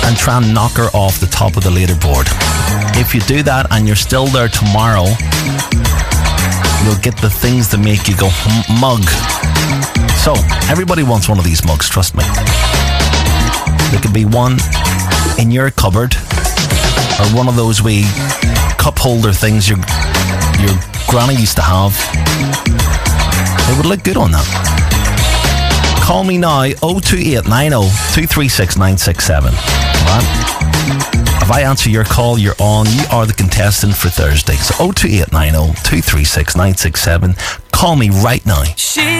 and try and knock her off the top of the leaderboard. If you do that and you're still there tomorrow, you'll get the things that make you go mug. So, everybody wants one of these mugs, trust me. There could be one in your cupboard, or one of those wee cup holder things your granny used to have. It would look good on that. Call me now, 02890 236 967. Right? If I answer your call, you're on. You are the contestant for Thursday. So 02890 236 967. Call me right now.